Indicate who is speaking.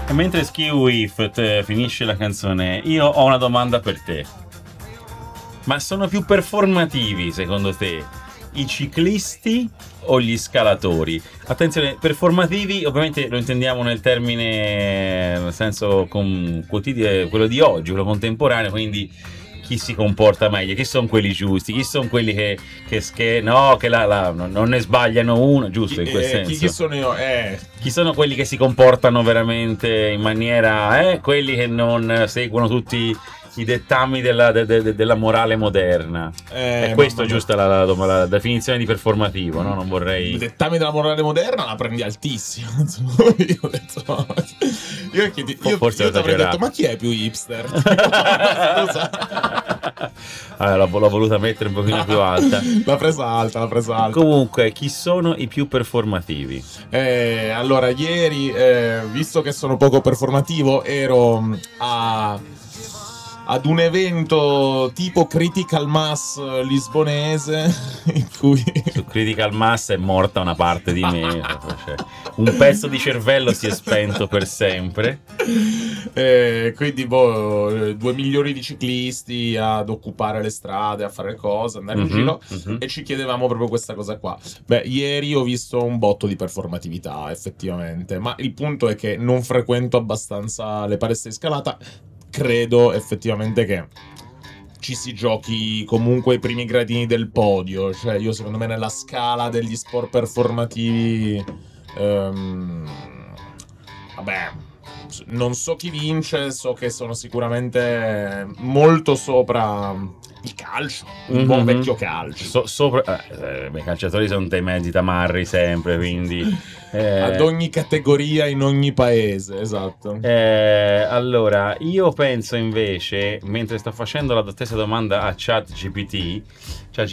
Speaker 1: E mentre Ski With finisce la canzone, io ho una domanda per te. Ma sono più performativi, secondo te, i ciclisti o gli scalatori? Attenzione, performativi ovviamente lo intendiamo nel termine, nel senso quotidiano, quello di oggi, quello contemporaneo, quindi chi si comporta meglio, chi sono quelli giusti, chi sono quelli che non ne sbagliano uno, giusto, in quel senso.
Speaker 2: Chi sono io?
Speaker 1: Chi sono quelli che si comportano veramente in maniera, quelli che non seguono tutti i dettami della morale moderna. È questo giusto la definizione di performativo, no? Non vorrei.
Speaker 2: I dettami della morale moderna la prendi altissima. Io ho detto. Io ti avrei detto, ma chi è più hipster? Scusa.
Speaker 1: Allora, l'ho voluta mettere un pochino più alta.
Speaker 2: L'ha presa alta.
Speaker 1: Comunque, chi sono i più performativi?
Speaker 2: Allora, ieri, visto che sono poco performativo, ero ad un evento tipo Critical Mass lisbonese in cui
Speaker 1: su Critical Mass è morta una parte di me, cioè, un pezzo di cervello si è spento per sempre.
Speaker 2: Quindi 2 milioni di ciclisti ad occupare le strade, a fare cose, andare in giro, e ci chiedevamo proprio questa cosa qua. Beh, ieri ho visto un botto di performatività effettivamente, ma il punto è che non frequento abbastanza le palestre di scalata. Credo effettivamente che ci si giochi comunque i primi gradini del podio. Cioè, io secondo me nella scala degli sport performativi, vabbè, non so chi vince, so che sono sicuramente molto sopra il calcio, il buon vecchio calcio.
Speaker 1: I calciatori sono dei mezzi tamarri sempre, quindi
Speaker 2: ad ogni categoria in ogni paese, esatto.
Speaker 1: Allora, io penso invece, mentre sto facendo la stessa domanda a ChatGPT,